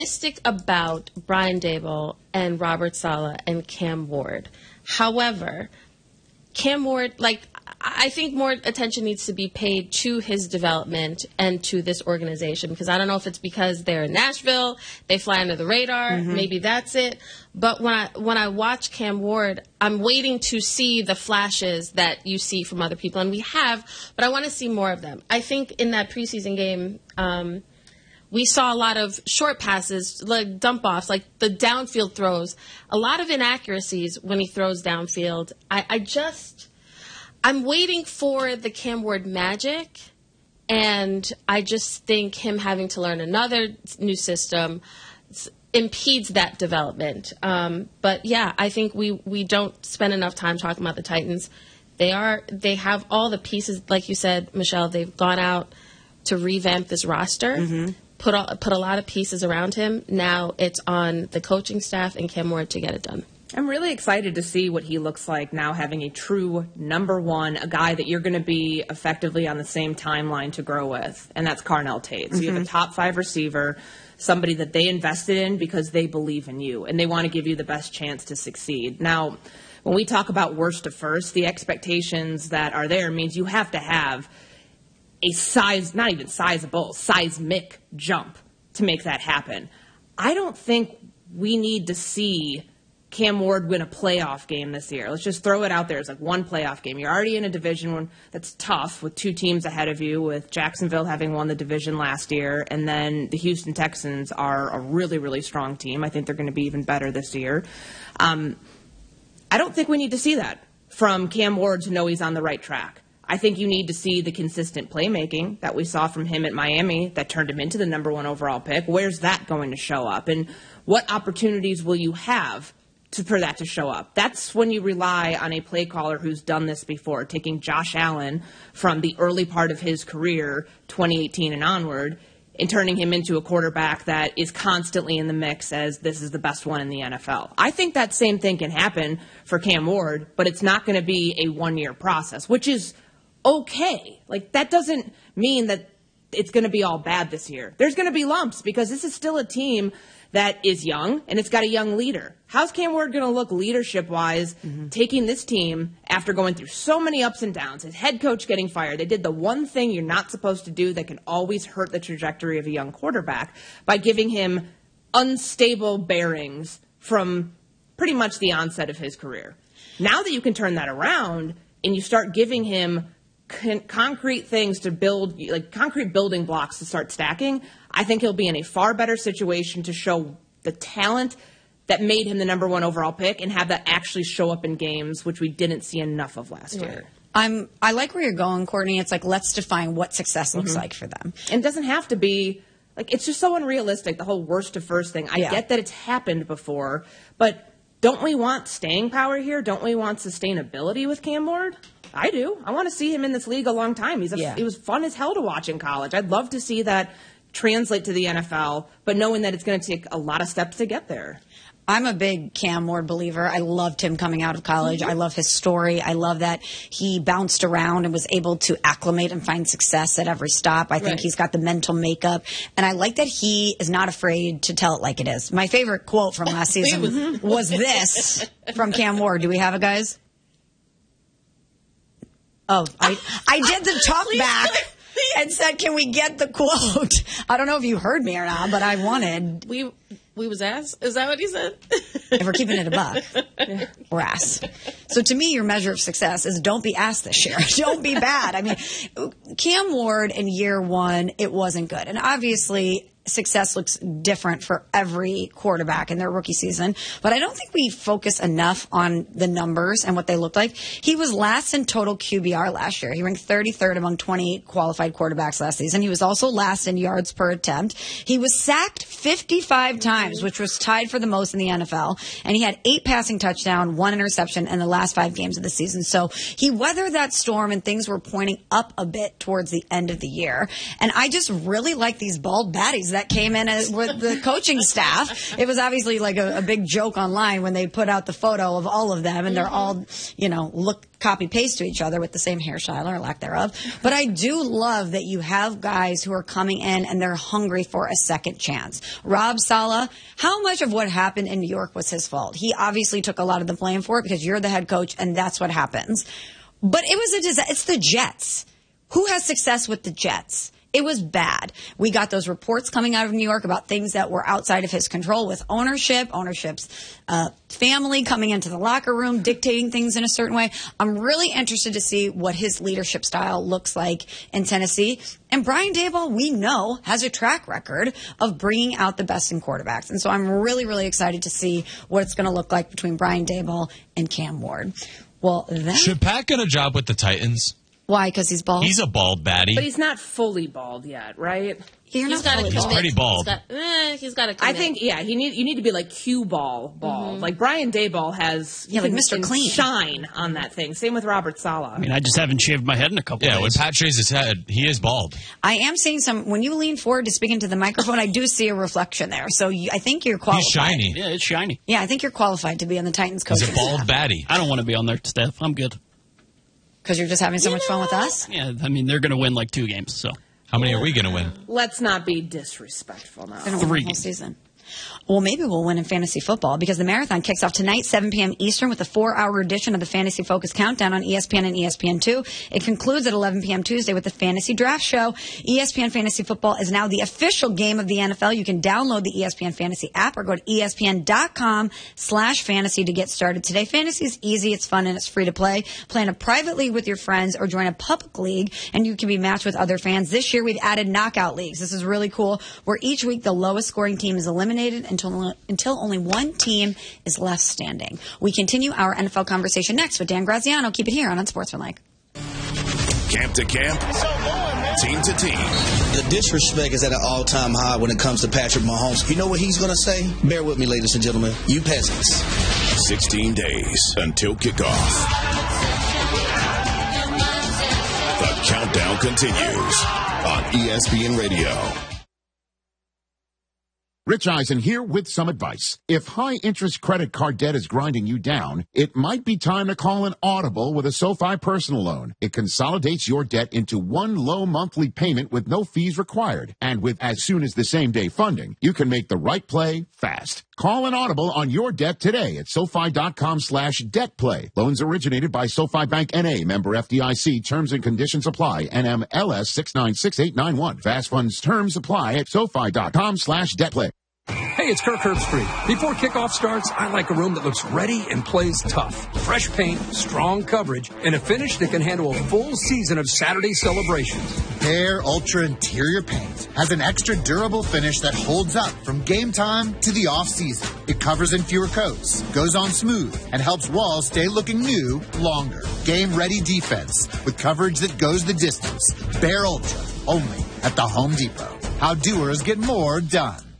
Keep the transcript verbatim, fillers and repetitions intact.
optimistic about Brian Daboll and Robert Saleh and Cam Ward. However, Cam Ward, like, I think more attention needs to be paid to his development and to this organization, because I don't know if it's because they're in Nashville, they fly under the radar, mm-hmm. maybe that's it. But when I when I watch Cam Ward, I'm waiting to see the flashes that you see from other people, and we have, but I want to see more of them. I think in that preseason game, um, we saw a lot of short passes, like dump offs, like the downfield throws, a lot of inaccuracies when he throws downfield. I, I just... I'm waiting for the Cam Ward magic, and I just think him having to learn another new system impedes that development. Um, but, yeah, I think we, we don't spend enough time talking about the Titans. They are they have all the pieces, like you said, Michelle. They've gone out to revamp this roster, mm-hmm. put, a, put a lot of pieces around him. Now it's on the coaching staff and Cam Ward to get it done. I'm really excited to see what he looks like now, having a true number one, a guy that you're going to be effectively on the same timeline to grow with, and that's Carnell Tate. So mm-hmm. you have a top five receiver, somebody that they invested in because they believe in you, and they want to give you the best chance to succeed. Now, when we talk about worst to first, the expectations that are there means you have to have a size, not even sizable, seismic jump to make that happen. I don't think we need to see Cam Ward win a playoff game this year. Let's just throw it out there. It's like one playoff game. You're already in a division that's tough with two teams ahead of you, with Jacksonville having won the division last year, and then the Houston Texans are a really, really strong team. I think they're going to be even better this year. Um, I don't think we need to see that from Cam Ward to know he's on the right track. I think you need to see the consistent playmaking that we saw from him at Miami that turned him into the number one overall pick. Where's that going to show up? And what opportunities will you have to, for that to show up? That's when you rely on a play caller who's done this before, taking Josh Allen from the early part of his career, twenty eighteen and onward, and turning him into a quarterback that is constantly in the mix as this is the best one in the N F L. I think that same thing can happen for Cam Ward, but it's not going to be a one-year process, which is okay. Like, that doesn't mean that it's going to be all bad this year. There's going to be lumps because this is still a team that is young, and it's got a young leader. How's Cam Ward going to look leadership-wise, mm-hmm. taking this team after going through so many ups and downs, his head coach getting fired? They did the one thing you're not supposed to do that can always hurt the trajectory of a young quarterback by giving him unstable bearings from pretty much the onset of his career. Now that you can turn that around and you start giving him con- concrete things to build, like concrete building blocks to start stacking, I think he'll be in a far better situation to show the talent that made him the number one overall pick and have that actually show up in games, which we didn't see enough of last right. year. I'm, I like where you're going, Courtney. It's like, let's define what success looks mm-hmm. like for them. And it doesn't have to be, like, it's just so unrealistic, the whole worst to first thing. I yeah. get that it's happened before, but don't we want staying power here? Don't we want sustainability with Cam Ward? I do. I want to see him in this league a long time. He's a, yeah. He was fun as hell to watch in college. I'd love to see that translate to the N F L, but knowing that it's going to take a lot of steps to get there. I'm a big Cam Ward believer. I loved him coming out of college. Mm-hmm. I love his story. I love that he bounced around and was able to acclimate and find success at every stop. I think right. he's got the mental makeup. And I like that he is not afraid to tell it like it is. My favorite quote from last season was this from Cam Ward. Do we have it, guys? Oh, I, I did the talk back and said, can we get the quote? I don't know if you heard me or not, but I wanted. We we was asked? Is that what he said? If we're keeping it a buck, we're asked. So to me, your measure of success is don't be asked this year. Don't be bad. I mean, Cam Ward in year one, it wasn't good. And obviously, success looks different for every quarterback in their rookie season. But I don't think we focus enough on the numbers and what they look like. He was last in total Q B R last year. He ranked thirty-third among twenty-eight qualified quarterbacks last season. He was also last in yards per attempt. He was sacked fifty-five times, which was tied for the most in the N F L. And he had eight passing touchdowns, one interception in the last five games of the season. So he weathered that storm and things were pointing up a bit towards the end of the year. And I just really like these bald baddies that that came in as, with the coaching staff. It was obviously like a, a big joke online when they put out the photo of all of them, and they're all, you know, look copy paste to each other with the same hairstyle or lack thereof. But I do love that you have guys who are coming in and they're hungry for a second chance. Rob Saleh, how much of what happened in New York was his fault? He obviously took a lot of the blame for it because you're the head coach and that's what happens. But it was a disaster. It's the Jets. Who has success with the Jets? It was bad. We got those reports coming out of New York about things that were outside of his control with ownership, ownership's uh, family coming into the locker room, dictating things in a certain way. I'm really interested to see what his leadership style looks like in Tennessee. And Brian Daboll, we know, has a track record of bringing out the best in quarterbacks. And so I'm really, really excited to see what it's going to look like between Brian Daboll and Cam Ward. Well, then, should Pat get a job with the Titans? Why? Because he's bald? He's a bald baddie. But he's not fully bald yet, right? You're He's not got to fully He's bald. pretty bald. He's got, eh, he's got to I think, yeah, he need you need to be like cue ball bald. Mm-hmm. Like Brian Daboll has, Yeah, like can- Mister can Clean. shine on that thing. Same with Robert Saleh. I mean, I just haven't shaved my head in a couple Yeah, of when days. Pat shaves his head, he is bald. I am seeing some, when you lean forward to speak into the microphone, I do see a reflection there. So you, I think you're qualified. He's shiny. Yeah, it's shiny. Yeah, I think you're qualified to be on the Titans He's coaching a bald staff. baddie. I don't want to be on their staff. I'm good. Because you're just having so much fun with us? Yeah, I mean, they're going to win like two games, so. How many are we going to win? Let's not be disrespectful now. They're gonna win Three the whole games. season. Well, maybe we'll win in fantasy football because the marathon kicks off tonight, seven p.m. Eastern, with a four-hour edition of the Fantasy Focus Countdown on E S P N and E S P N two. It concludes at eleven p.m. Tuesday with the Fantasy Draft Show. E S P N Fantasy Football is now the official game of the N F L. You can download the E S P N Fantasy app or go to E S P N dot com slash fantasy to get started today. Fantasy is easy, it's fun, and it's free to play. Play in a private league with your friends or join a public league, and you can be matched with other fans. This year, we've added knockout leagues. This is really cool, where each week the lowest scoring team is eliminated until until only one team is left standing. We continue our N F L conversation next with Dan Graziano. Keep it here on Unsportsmanlike. Camp to camp, team to team. The disrespect is at an all-time high when it comes to Patrick Mahomes. You know what he's going to say? Bear with me, ladies and gentlemen. You peasants. sixteen days until kickoff. The countdown continues on E S P N Radio. Rich Eisen here with some advice. If high-interest credit card debt is grinding you down, it might be time to call an Audible with a SoFi personal loan. It consolidates your debt into one low monthly payment with no fees required. And with as soon as the same-day funding, you can make the right play fast. Call an Audible on your debt today at SoFi.com slash debt play. Loans originated by SoFi Bank N A, member F D I C. Terms and conditions apply. N M L S six nine six eight nine one. Fast funds terms apply at SoFi.com slash debt play. Hey, it's Kirk Herbstreit. Before kickoff starts, I like a room that looks ready and plays tough. Fresh paint, strong coverage, and a finish that can handle a full season of Saturday celebrations. Behr Ultra Interior Paint has an extra durable finish that holds up from game time to the off-season. It covers in fewer coats, goes on smooth, and helps walls stay looking new longer. Game-ready defense with coverage that goes the distance. Behr Ultra, only at the Home Depot. How doers get more done.